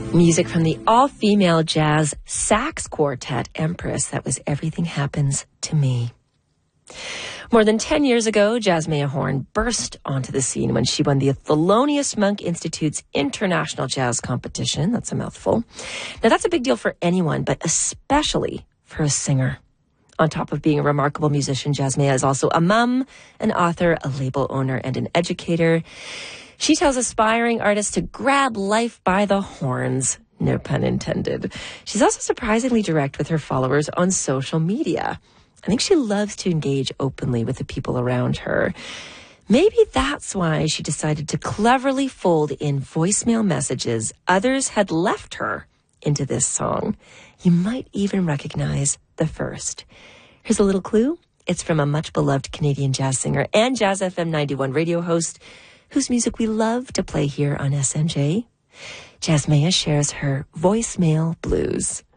Music from the all-female jazz sax quartet Empress. That was Everything Happens to Me. More than 10 years ago, Jazzmeia Horn burst onto the scene when she won the Thelonious Monk Institute's International Jazz Competition. That's a mouthful. Now, that's a big deal for anyone, but especially for a singer. On top of being a remarkable musician, Jazzmeia is also a mom, an author, a label owner, and an educator. She tells aspiring artists to grab life by the horns, no pun intended. She's also surprisingly direct with her followers on social media. I think she loves to engage openly with the people around her. Maybe that's why she decided to cleverly fold in voicemail messages others had left her into this song. You might even recognize the first. Here's a little clue. It's from a much-beloved Canadian jazz singer and Jazz FM 91 radio host whose music we love to play here on SNJ. Jazzmeia shares her voicemail blues.